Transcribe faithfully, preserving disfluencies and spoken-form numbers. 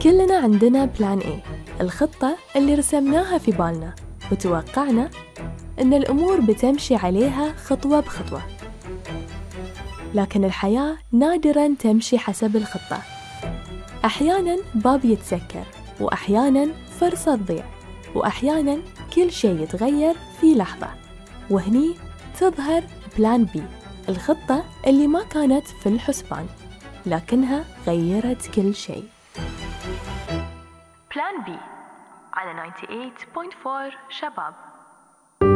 كلنا عندنا بلان إيه، الخطة اللي رسمناها في بالنا وتوقعنا إن الأمور بتمشي عليها خطوة بخطوة. لكن الحياة نادراً تمشي حسب الخطة. أحياناً باب يتسكر، وأحياناً فرصة تضيع، وأحياناً كل شيء يتغير في لحظة. وهني تظهر بلان بي، الخطة اللي ما كانت في الحسبان لكنها غيرت كل شيء. بلان بي على تسعة وتسعين فاصلة أربعة شباب.